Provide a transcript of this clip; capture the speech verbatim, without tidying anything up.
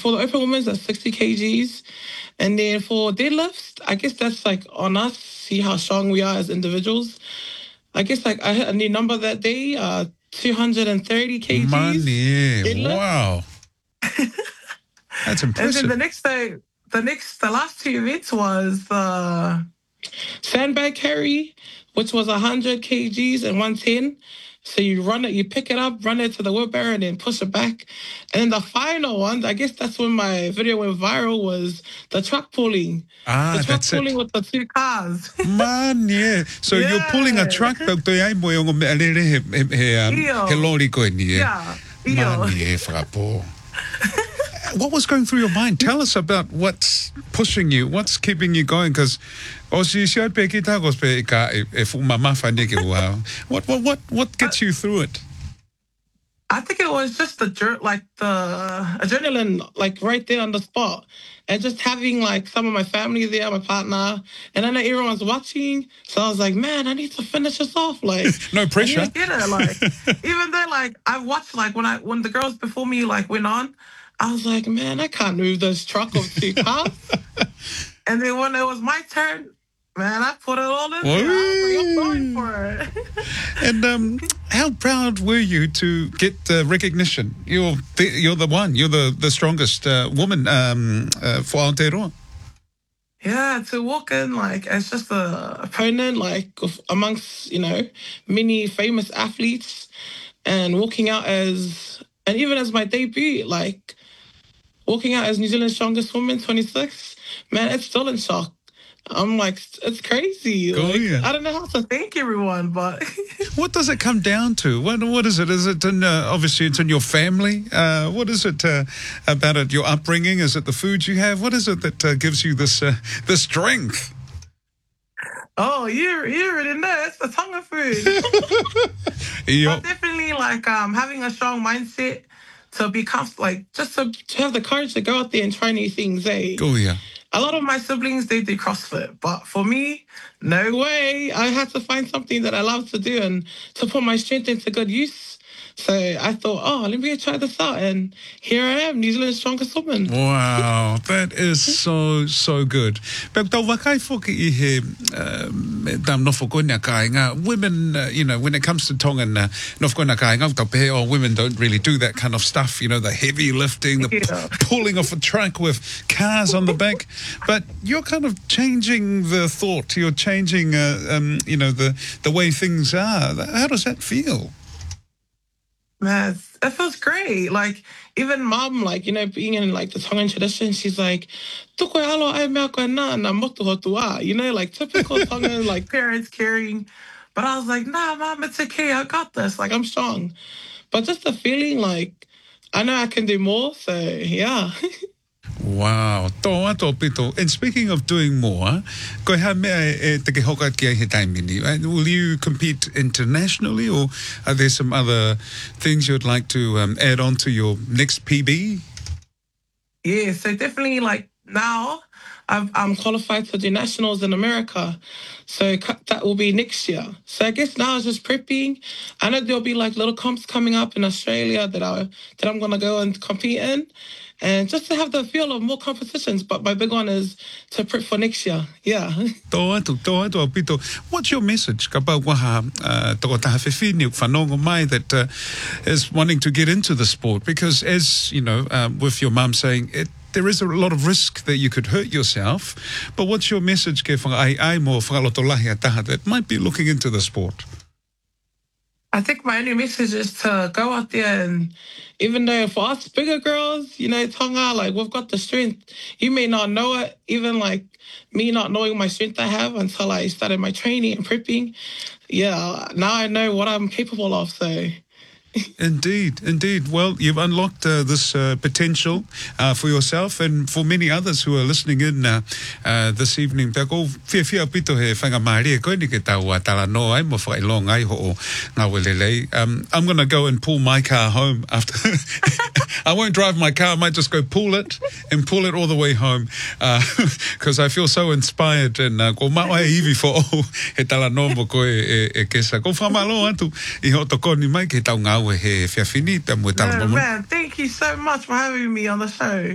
for the open women's, that's sixty kilograms. And then for deadlifts, I guess that's like on us, see how strong we are as individuals. I guess like I hit a new number that day, uh, two hundred thirty kilograms. Money, deadlift. Wow. That's impressive. And then the next day, the next, the last two events was the sandbag carry, which was one hundred kilograms and one ten. So you run it, you pick it up, run it to the wheelbarrow, and then push it back. And then the final one, I guess that's when my video went viral, was the truck pulling. Ah, the truck that's pulling it. with the two cars. Man, yeah. So yeah. you're pulling a truck, but they ain't mo yung he he lorry ko ni. Yeah. Man, yeah, frapo. What was going through your mind? Tell us about what's pushing you, what's keeping you going, because what what what what gets you through it? I think it was just the like the adrenaline, like right there on the spot, and just having like some of my family there, my partner, and I know everyone's watching. So I was like, man, I need to finish this off. Like, no pressure. I get it. Like, even though like I watched like when I when the girls before me like went on, I was like, man, I can't move this truck of two cars. And then when it was my turn, man, I put it all in there. I was like, I'm going for it. And um, how proud were you to get uh, recognition? You're the, you're the one. You're the, the strongest uh, woman um, uh, for Aotearoa. Yeah, to walk in like as just a opponent, like amongst, you know, many famous athletes, and walking out as, and even as my debut, like walking out as New Zealand's strongest woman, twenty-six, man, it's still in shock. I'm like, it's crazy. Oh, like, yeah. I don't know how to thank everyone, but... What does it come down to? What What is it? Is it in, uh, obviously it's in your family? Uh, what is it uh, about it, your upbringing? Is it the food you have? What is it that uh, gives you this uh, this strength? Oh, you, you already know. It's the tonga food. Yep. But definitely like um, having a strong mindset to be comfortable, like just to, to have the courage to go out there and try new things, eh? Oh, yeah. A lot of my siblings, they do CrossFit, but for me, no way. I had to find something that I love to do and to put my strength into good use. So I thought, oh, let me try this out. And here I am, New Zealand's strongest woman. Wow, that is so, so good. But wakai foki I he tam nofoko na kainga. Women, uh, you know, when it comes to Tongan nofoko na kainga, tape, oh, women don't really do that kind of stuff, you know, the heavy lifting, the yeah. p- pulling off a truck with cars on the back. But you're kind of changing the thought. You're changing, uh, um, you know, the, the way things are. How does that feel? Man, it feels great. Like, even mom, like, you know, being in, like, the Tongan tradition, she's like, you know, like, typical Tongan, like, parents caring. But I was like, nah, mom, it's okay. I got this. Like, I'm strong. But just the feeling, like, I know I can do more. So, yeah. Wow. Toa tō pito. And speaking of doing more, koe ha mea e te ke hoka ki ai he taimini, right? Will you compete internationally, or are there some other things you'd like to um, add on to your next P B? Yeah, so definitely like now I've, I'm qualified to do nationals in America. So that will be next year. So I guess now it's just prepping. I know there'll be like little comps coming up in Australia that, I, that I'm going to go and compete in. And just to have the feel of more competitions. But my big one is to prep for next year. Yeah. Tō atu, tō atu a pito. What's your message? Ka pau waha toko taha whiwhini o whanongo mai that uh, is wanting to get into the sport. Because as, you know, um, with your mum saying, it, there is a lot of risk that you could hurt yourself. But what's your message ke whanga ai ai mo whakaloto lahi a taha that might be looking into the sport? I think my only message is to go out there, and even though for us bigger girls, you know, Tonga, like we've got the strength. You may not know it, even like me not knowing my strength I have until I started my training and prepping. Yeah, now I know what I'm capable of, so... Indeed, indeed. Well, you've unlocked uh, this uh, potential uh, for yourself and for many others who are listening in uh, uh, this evening. Um, I'm going to go and pull my car home after. I won't drive my car. I might just go pull it and pull it all the way home because uh, I feel so inspired. And uh, ko maʻoe iwi fo he tala no mo koe e, e kesa. Ko whamalo atu I hoto koni mai ke tau ngau. Man, man, thank you so much for having me on the show.